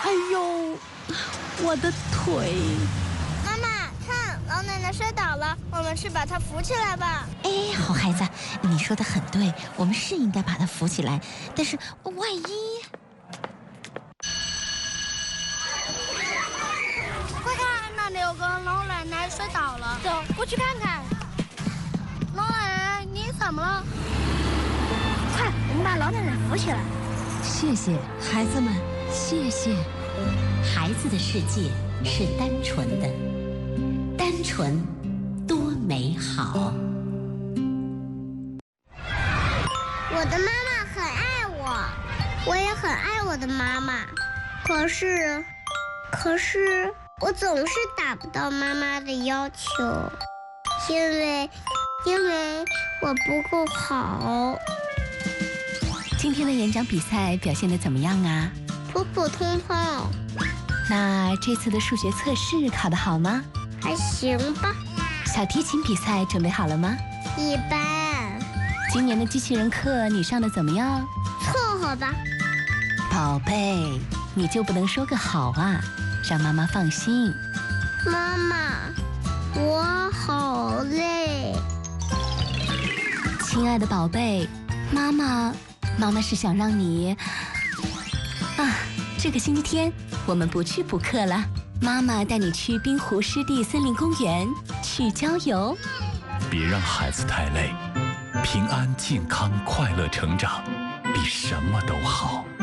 哎呦，我的腿！ 妈妈，看，老奶奶摔倒了，我们去把她扶起来吧。 哎，好孩子，你说的很对，我们是应该把她扶起来，但是万一…… 快看，那里有个老奶奶摔倒了，走，过去看看。老奶奶，你怎么了？快，我们把老奶奶扶起来。 谢谢孩子们，谢谢。 孩子的世界是单纯的，单纯多美好。 我的妈妈很爱我，我也很爱我的妈妈。可是我总是达不到妈妈的要求，因为我不够好。 今天的演讲比赛表现得怎么样啊？ 普普通通， 那这次的数学测试考得好吗？ 还行吧。 小提琴比赛准备好了吗？ 一般。 今年的机器人课你上得怎么样？ 凑合吧。 宝贝，你就不能说个好啊，让妈妈放心。 妈妈，我好累。 亲爱的宝贝，妈妈是想让你这个星期天我们不去补课了，妈妈带你去滨湖湿地森林公园去郊游。 别让孩子太累，平安、健康、快乐成长，比什么都好。